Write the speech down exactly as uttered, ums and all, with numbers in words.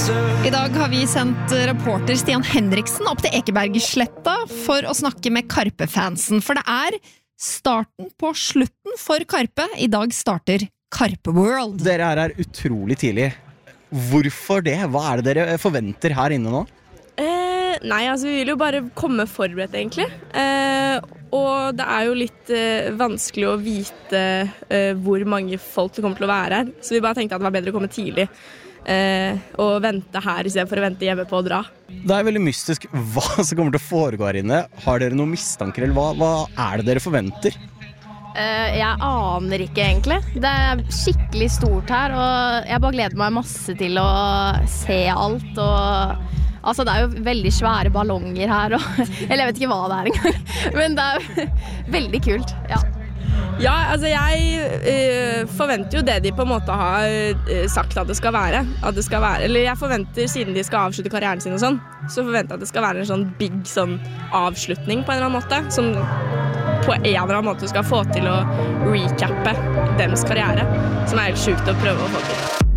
I dag har vi sendt reporter Stian Henriksen opp til Ekebergsletta for å snakke med Karpe-fansen, for det er starten på slutten for Karpe. I dag starter Karpe World. Dere er her utrolig tidlig. Hvorfor det? Hva er det dere forventer her inne nå? Eh, nei, altså vi vil jo bare komme forberedt egentlig. Eh, og det er jo litt eh, vanskelig å vite eh, hvor mange folk det kommer til å være her. Så vi bare tenkte at det var bedre å komme tidlig. Eh, og vente her I stedet for å vente hjemme på å dra. Det er veldig mystisk hva som kommer til å foregå her inne. Har dere noen mistanker, eller hva, hva er det dere forventer? Uh, jeg aner ikke egentlig. Det er skikkelig stort her, og jeg bare gleder meg masse til å se alt. Og, altså, det er jo veldig svære ballonger her, og, eller jeg vet ikke hva det er engang. Men det er veldig kult, ja. Ja, altså jeg uh, forventer jo det de på en måte har uh, sagt at det skal være. At det skal være. Eller jeg forventer, siden de skal avslutte karrieren sin og sånn, så forventer jeg at det skal være en sånn big sånn avslutning på en eller annen måte, som på en eller annen måte skal få til å recappe dems karriere, som er helt sjukt å prøve å få til.